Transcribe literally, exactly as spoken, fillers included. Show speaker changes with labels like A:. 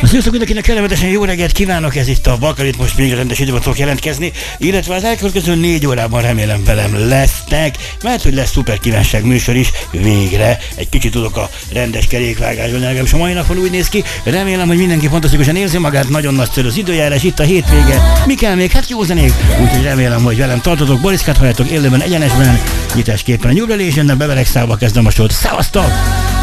A: Sziasztok mindenkinek, kellemetesen jó reggelt kívánok, ez itt a Bakalit, most még rendes időben fogok jelentkezni, illetve az elkövetkező négy órában remélem velem lesznek, mert hogy lesz szuper kívánság műsor is, végre egy kicsit tudok a rendes kerékvágásban, legalábbis a mai napon úgy néz ki, remélem, hogy mindenki fantasztikusan érzi magát, nagyon nagyszerű az időjárás, itt a hétvége, mi kell még? Hát jó zenék, úgyhogy remélem, hogy velem tartotok, Boriszkát halljátok élőben, egyenesben, nyitásképpen a New Relation-nel beveregszállva kezdem a sót, szevasztok!